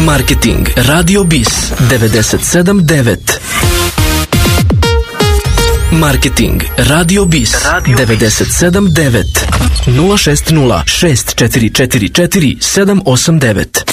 Marketing Radio Bis 97.9. Marketing Radio Bis 97.9 060 644 789.